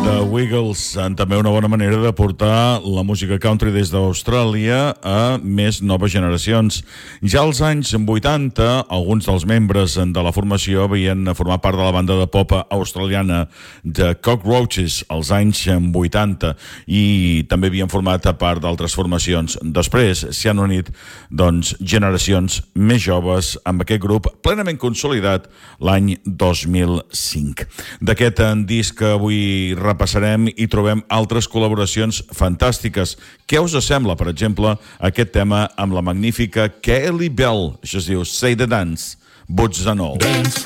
The Wiggles, també una bona manera de portar la música country des d'Austràlia a més noves generacions. Ja als anys 80, alguns dels membres de la formació havien format part de la banda de pop australiana The Cockroaches als anys 80 i també havien format part d'altres formacions. Després s'hi han unit generacions més joves amb aquest grup plenament consolidat l'any 2005. D'aquest disc que avui repassarem i trobem altres col·laboracions fantàstiques. Què us sembla, per exemple, aquest tema amb la magnífica Kelly Bell? Això es diu Say the Dance, Boots and All. Dance.